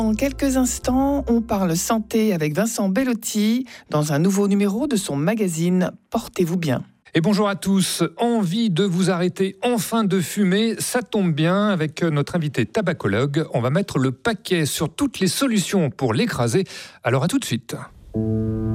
En quelques instants, on parle santé avec Vincent Bellotti dans un nouveau numéro de son magazine Portez-vous bien. Et bonjour à tous. Envie de vous arrêter enfin de fumer, ça tombe bien avec notre invité tabacologue. On va mettre le paquet sur toutes les solutions pour l'écraser. Alors à tout de suite.